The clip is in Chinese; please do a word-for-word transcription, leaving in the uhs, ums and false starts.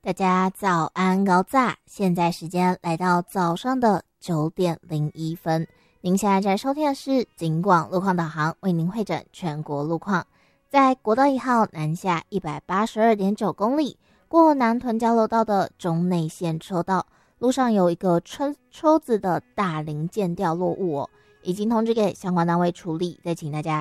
大家早安高炸，现在时间来到早上的九点零一分。您现在在收听的是警广路况导航，为您会诊全国路况。在国道一号南下一百八十二点九公里，过南屯交流道的中内线车道，路上有一个车车子的大零件掉落物哦，已经通知给相关单位处理，再请大家